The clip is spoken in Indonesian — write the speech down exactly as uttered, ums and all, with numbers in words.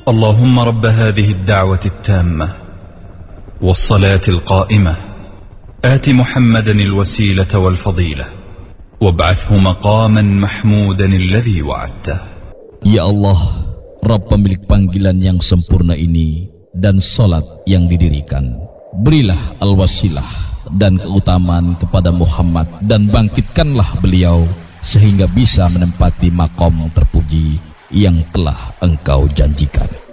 اللهم رب هذه الدعوة التامة والصلاة القائمة آت محمدا الوسيلة والفضيلة وابعثه مقاما محمودا الذي وعدته. Ya Allah, Rabb pemilik panggilan yang sempurna ini dan salat yang didirikan, berilah al-wasilah dan keutamaan kepada Muhammad dan bangkitkanlah beliau sehingga bisa menempati makom terpuji yang telah Engkau janjikan.